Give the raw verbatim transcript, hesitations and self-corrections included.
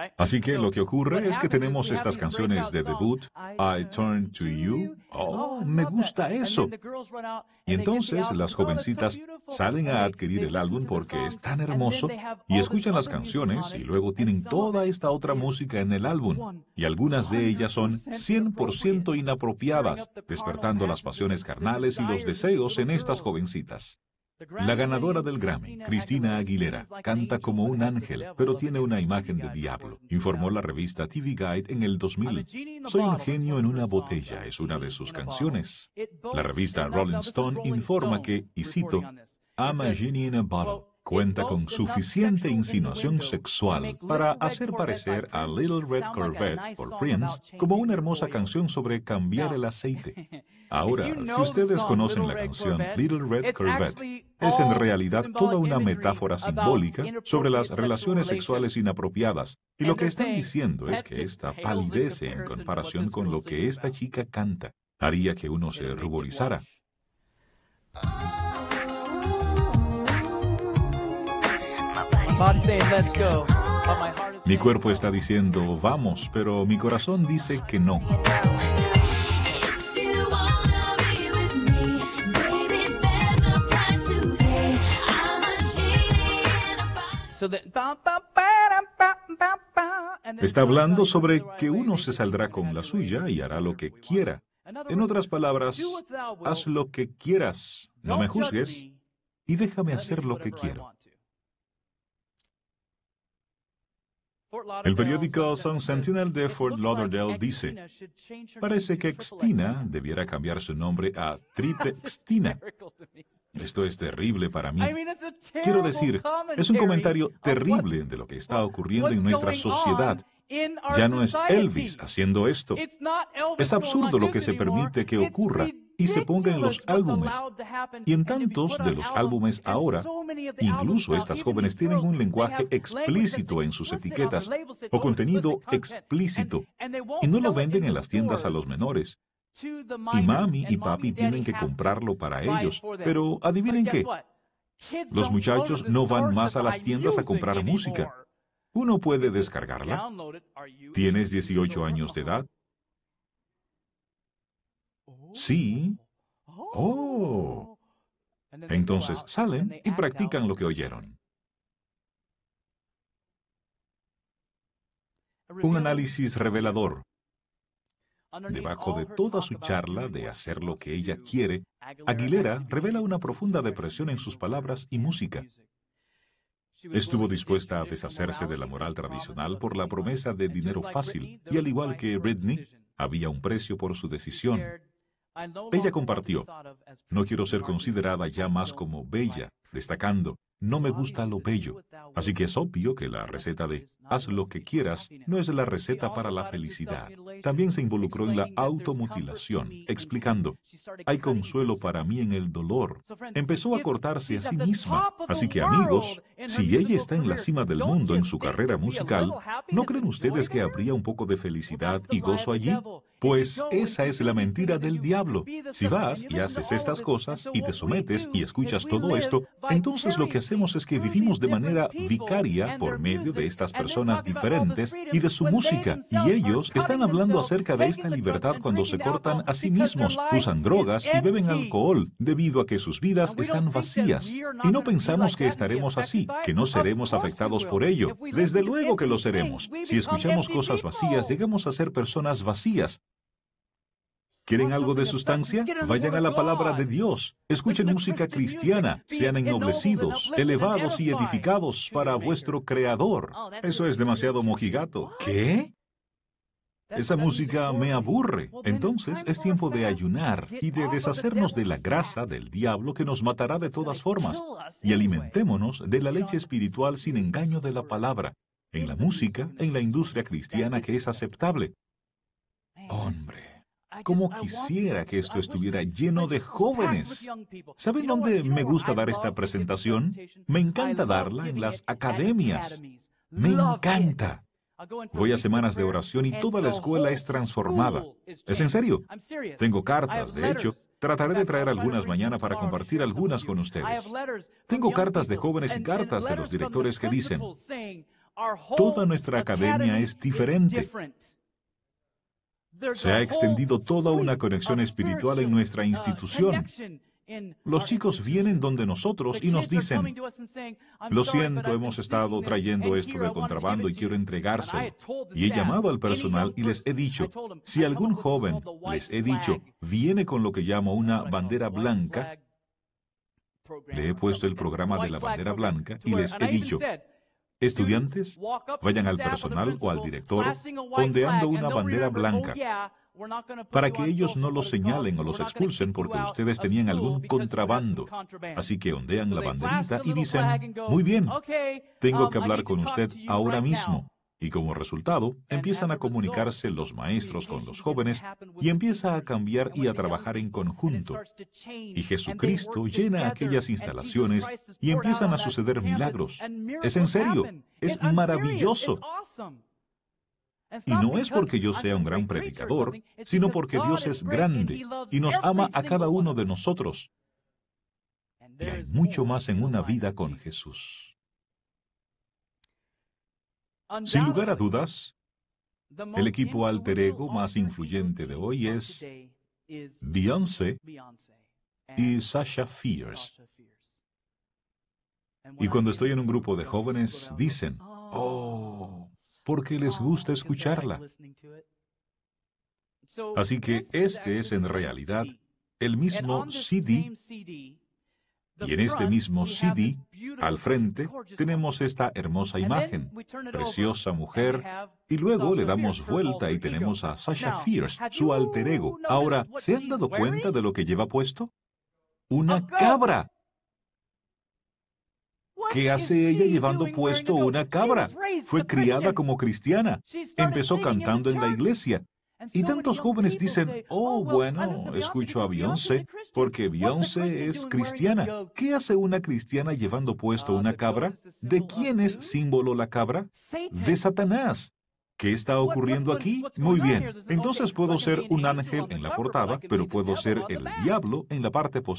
Así que lo que ocurre es que tenemos estas canciones de debut, I Turn to You. Oh, me gusta eso. Y entonces las jovencitas salen a adquirir el álbum porque es tan hermoso y escuchan las canciones y luego tienen toda esta otra música en el álbum. Y algunas de ellas son cien por ciento inapropiadas, despertando las pasiones carnales y los deseos en estas jovencitas. La ganadora del Grammy, Christina Aguilera, canta como un ángel, pero tiene una imagen de diablo, informó la revista T V Guide en el dos mil. Soy un genio en una botella es una de sus canciones. La revista Rolling Stone informa que, y cito, I'm a genie in a bottle. Cuenta con suficiente insinuación sexual para hacer parecer a Little Red Corvette por Prince como una hermosa canción sobre cambiar el aceite. Ahora, si ustedes conocen la canción Little Red Corvette, es en realidad toda una metáfora simbólica sobre las relaciones sexuales inapropiadas, y lo que están diciendo es que esta palidece en comparación con lo que esta chica canta. Haría que uno se ruborizara. Mi cuerpo está diciendo vamos, pero mi corazón dice que no. Está hablando sobre que uno se saldrá con la suya y hará lo que quiera. En otras palabras, haz lo que quieras, no me juzgues y déjame hacer lo que quiero. El periódico Sun Sentinel de Fort Lauderdale dice, parece que Xtina debiera cambiar su nombre a Triple Xtina. Esto es terrible para mí. Quiero decir, es un comentario terrible de lo que está ocurriendo en nuestra sociedad. Ya no es Elvis haciendo esto. Es absurdo lo que se permite que ocurra y se ponga en los álbumes. Y en tantos de los álbumes ahora, incluso estas jóvenes tienen un lenguaje explícito en sus etiquetas o contenido explícito y no lo venden en las tiendas a los menores. Y mami y papi tienen que comprarlo para ellos. Pero adivinen qué, los muchachos no van más a las tiendas a comprar música. Uno puede descargarla. ¿Tienes dieciocho años de edad? Sí. Oh. Entonces salen y practican lo que oyeron. Un análisis revelador. Debajo de toda su charla de hacer lo que ella quiere, Aguilera revela una profunda depresión en sus palabras y música. Estuvo dispuesta a deshacerse de la moral tradicional por la promesa de dinero fácil, y al igual que Britney, había un precio por su decisión. Ella compartió, no quiero ser considerada ya más como bella, destacando, no me gusta lo bello. Así que es obvio que la receta de haz lo que quieras no es la receta para la felicidad. También se involucró en la automutilación, explicando, hay consuelo para mí en el dolor. Empezó a cortarse a sí misma. Así que amigos, si ella está en la cima del mundo en su carrera musical, ¿no creen ustedes que habría un poco de felicidad y gozo allí? Pues esa es la mentira del diablo. Si vas y haces estas cosas y te sometes y escuchas todo esto, entonces lo que hacemos es que vivimos de manera vicaria por medio de estas personas diferentes y de su música. Y ellos están hablando acerca de esta libertad cuando se cortan a sí mismos, usan drogas y beben alcohol, debido a que sus vidas están vacías. Y no pensamos que estaremos así, que no seremos afectados por ello. Desde luego que lo seremos. Si escuchamos cosas vacías, llegamos a ser personas vacías. ¿Quieren algo de sustancia? Vayan a la palabra de Dios. Escuchen música cristiana. Sean ennoblecidos, elevados y edificados para vuestro Creador. Eso es demasiado mojigato. ¿Qué? Esa música me aburre. Entonces es tiempo de ayunar y de deshacernos de la grasa del diablo que nos matará de todas formas. Y alimentémonos de la leche espiritual sin engaño de la palabra. En la música, en la industria cristiana que es aceptable. Hombre. Cómo quisiera que esto estuviera lleno de jóvenes. ¿Saben dónde me gusta dar esta presentación? Me encanta darla en las academias. Me encanta. Voy a semanas de oración y toda la escuela es transformada. ¿Es en serio? Tengo cartas, de hecho. Trataré de traer algunas mañana para compartir algunas con ustedes. Tengo cartas de jóvenes y cartas de los directores que dicen, Toda nuestra academia es diferente. Se ha extendido toda una conexión espiritual en nuestra institución. Los chicos vienen donde nosotros y nos dicen, lo siento, hemos estado trayendo esto de contrabando y quiero entregárselo. Y he llamado al personal y les he dicho, si algún joven, les he dicho, viene con lo que llamo una bandera blanca, le he puesto el programa de la bandera blanca y les he dicho, estudiantes, vayan al personal o al director ondeando una bandera blanca, para que ellos no los señalen o los expulsen porque ustedes tenían algún contrabando. Así que ondean la banderita y dicen, muy bien, tengo que hablar con usted ahora mismo. Y como resultado, empiezan a comunicarse los maestros con los jóvenes y empieza a cambiar y a trabajar en conjunto. Y Jesucristo llena aquellas instalaciones y empiezan a suceder milagros. Es en serio, es maravilloso. Y no es porque yo sea un gran predicador, sino porque Dios es grande y nos ama a cada uno de nosotros. Y hay mucho más en una vida con Jesús. Sin lugar a dudas, el equipo alter ego más influyente de hoy es Beyoncé y Sasha Fierce. Y cuando estoy en un grupo de jóvenes, dicen, oh, porque les gusta escucharla. Así que este es en realidad el mismo C D, y en este mismo C D, al frente, tenemos esta hermosa imagen, preciosa mujer, y luego le damos vuelta y tenemos a Sasha Fierce, su alter ego. Ahora, ¿se han dado cuenta de lo que lleva puesto? ¡Una cabra! ¿Qué hace ella llevando puesto una cabra? Fue criada como cristiana. Empezó cantando en la iglesia. Y tantos jóvenes dicen, oh, bueno, escucho a Beyoncé, porque Beyoncé es cristiana. ¿Qué hace una cristiana llevando puesto una cabra? ¿De quién es símbolo la cabra? De Satanás. ¿Qué está ocurriendo aquí? Muy bien. Entonces puedo ser un ángel en la portada, pero puedo ser el diablo en la parte posterior.